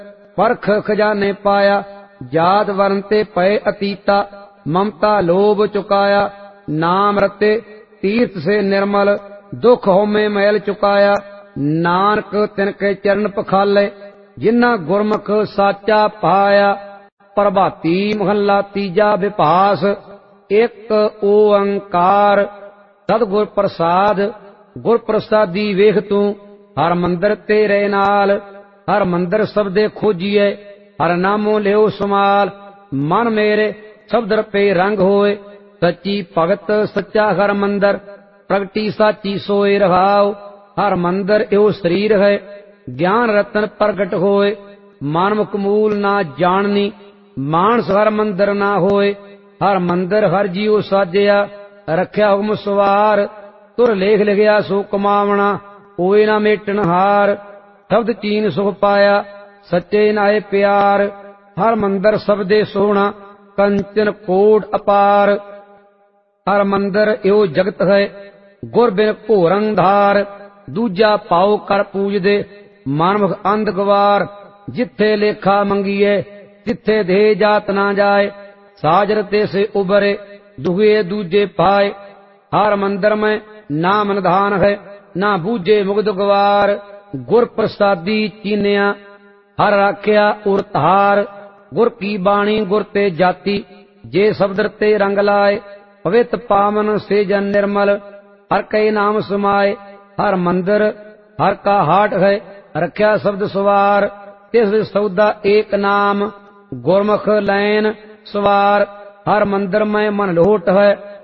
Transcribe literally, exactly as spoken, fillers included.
परख खजाने पाया। जात वर्ण ते पए अतीता, ममता लोभ चुकाया। नाम रते तीर्थ से निर्मल, दुख होमे मैल चुकाया। नानक तिनके चरण पखाले, जिन्ना गुरमुख साचा पाया। प्रभाती महला तीजा विभास, एक ओंकार सतगुर प्रसाद। गुर प्रसादी वेख तू, हर मंदिर तेरे नाल। हर मंदिर सबदे खोजिए, हर नामो लियो समाल। मन मेरे शब्द पे रंग होए, सच्ची भगत सच्चा हर मंदिर। प्रगटी साची सोए रहाओ, हर मंदिर एवो शरीर है। ज्ञान रतन प्रगट होए, मानमुख मूल ना जाननी। मानस हर मंदिर ना होए, हर मंदिर हर जीव साजिया। रख्या हुकम सवार, तुर लेख लिखिया सो कमावना। होए ना मेटन हार, शब्द चीन सुख पाया। सच्चे नाए प्यार, हर मंदिर सबदे सोहना। कंचन कोट अपार, हर मंदिर एवो जगत है। गुर बिन घोर अंधार, दूजा पाओ कर पूजदे। मानमुख अंध गवार, जिथे लेखा मंगीए, तिथे दे जात ना जाए। साजर ते से उबरे, दुहे दूजे पाए। हर मंदिर में नाम निधान है, ना बूझे मुग्ध गवार। गुर प्रसादी चीनिया, हर राख्या उर धार। गुर की बाणी गुर ते जाती, जे शब्द ते रंग लाए। पवित्र पावन से जन निर्मल, हर कई नाम समाए। हर मंदिर हर का हाट है, रख्या शब्द सवार। तिस सौदा एक नाम, गुरमुख लैन सवार। हर मंदिर में मन लोट है,